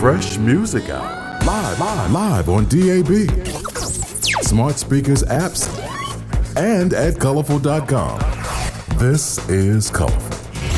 Fresh Music Hour. Live on DAB. Smart speakers, apps, and at colorful.com. This is Colorful.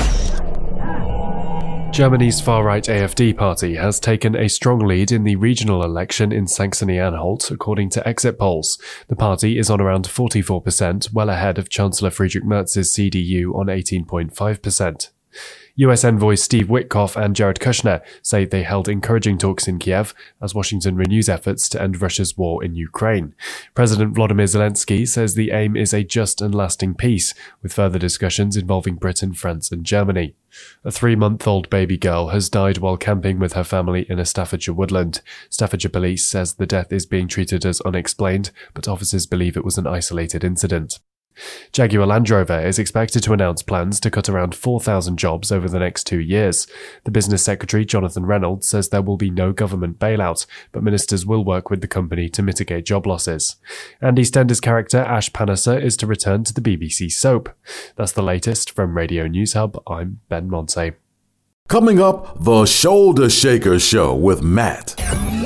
Germany's far-right AfD party has taken a strong lead in the regional election in Saxony-Anhalt, according to exit polls. The party is on around 44%, well ahead of Chancellor Friedrich Merz's CDU on 18.5%. US envoys Steve Witkoff and Jared Kushner say they held encouraging talks in Kiev as Washington renews efforts to end Russia's war in Ukraine. President Volodymyr Zelensky says the aim is a just and lasting peace, with further discussions involving Britain, France and Germany. A 3-month-old baby girl has died while camping with her family in a Staffordshire woodland. Staffordshire police says the death is being treated as unexplained, but officers believe it was an isolated incident. Jaguar Land Rover is expected to announce plans to cut around 4,000 jobs over the next 2 years. The business secretary, Jonathan Reynolds, says there will be no government bailout, but ministers will work with the company to mitigate job losses. And EastEnders character Ash Panasser is to return to the BBC soap. That's the latest from Radio News Hub. I'm Ben Monte. Coming up, the Shoulder Shaker Show with Matt.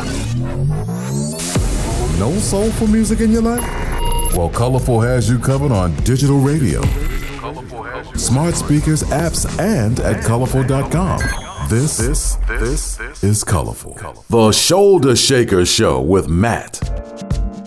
No soulful music in your life? Well, Colorful has you covered on digital radio, smart speakers, apps, and at colorful.com. This is Colorful. The Shoulder Shaker Show with Matt.